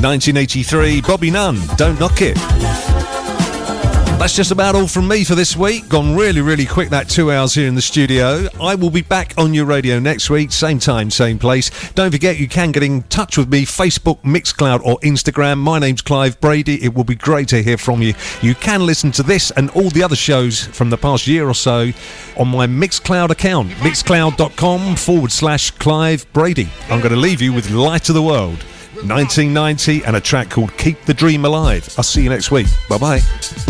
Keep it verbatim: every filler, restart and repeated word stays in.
nineteen eighty-three, Bobby Nunn, Don't Knock It. That's just about all from me for this week. Gone really, really quick, that two hours here in the studio. I will be back on your radio next week, same time, same place. Don't forget, you can get in touch with me, Facebook, Mixcloud or Instagram. My name's Clive Brady. It will be great to hear from you. You can listen to this and all the other shows from the past year or so on my Mixcloud account, mixcloud.com forward slash Clive Brady. I'm going to leave you with Light of the World, nineteen ninety, and a track called Keep the Dream Alive. I'll see you next week. Bye-bye.